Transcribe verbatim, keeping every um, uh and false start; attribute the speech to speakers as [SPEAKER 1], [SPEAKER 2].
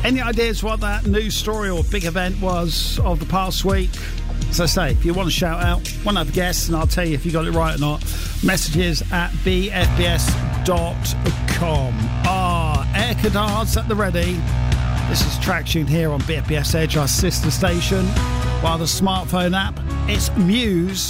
[SPEAKER 1] Any ideas what that news story or big event was of the past week? As I say, if you want to shout out, want to have guests, and I'll tell you if you got it right or not. Messages at b f b s dot com. Ah, Air Cadars at the ready. This is Traction here on B F B S Edge, our sister station. While the smartphone app, it's Muse.